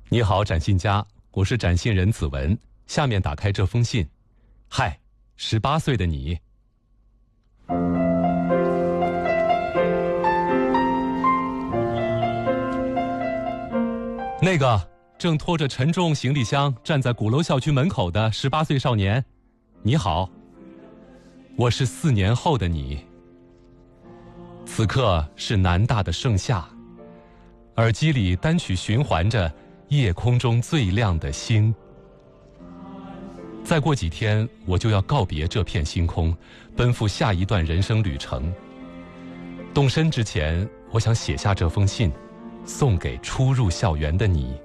你好，展信家，我是展信人子文。下面打开这封信。嗨，18岁的你。那个正拖着沉重行李箱站在鼓楼校区门口的18岁少年，你好，我是4年后的你。此刻是南大的盛夏，耳机里单曲循环着夜空中最亮的星。再过几天，我就要告别这片星空，奔赴下一段人生旅程。动身之前，我想写下这封信，送给初入校园的你。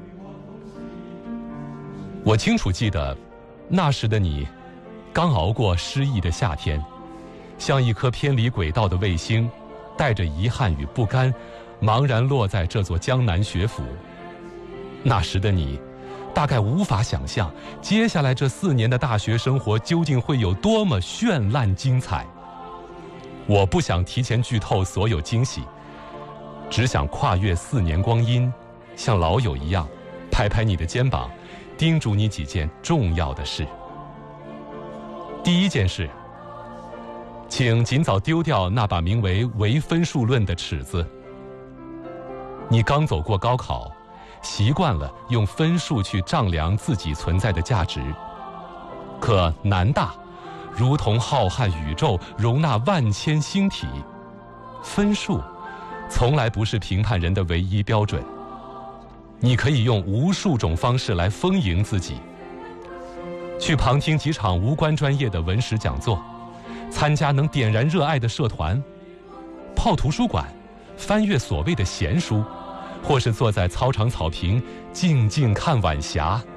我清楚记得，那时的你，刚熬过失意的夏天，像一颗偏离轨道的卫星，带着遗憾与不甘，茫然落在这座江南学府。那时的你，大概无法想象，接下来这4年的大学生活究竟会有多么绚烂精彩。我不想提前剧透所有惊喜，只想跨越4年光阴，像老友一样，拍拍你的肩膀，叮嘱你几件重要的事。第一件事，请尽早丢掉那把名为唯分数论的尺子。你刚走过高考，习惯了用分数去丈量自己存在的价值。可南大如同浩瀚宇宙，容纳万千星体，分数从来不是评判人的唯一标准。你可以用无数种方式来丰盈自己，去旁听几场无关专业的文史讲座，参加能点燃热爱的社团，泡图书馆，翻阅所谓的闲书，或是坐在操场草坪静静看晚霞。